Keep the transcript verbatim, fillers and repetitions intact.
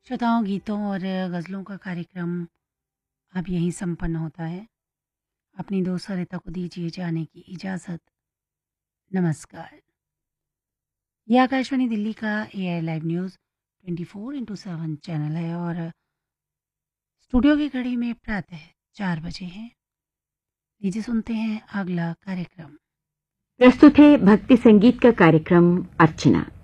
श्रोताओं, गीतों और गज़लों का कार्यक्रम अब यहीं संपन्न होता है। अपनी दोस्त सरिता को दीजिए जाने की इजाज़त। नमस्कार। ये आकाशवाणी दिल्ली का AI live news twenty four into seven channel है और स्टूडियो की घड़ी में प्रातः चार बजे हैं। लीजिए सुनते हैं अगला कार्यक्रम। प्रस्तुत है भक्ति संगीत का कार्यक्रम अर्चना।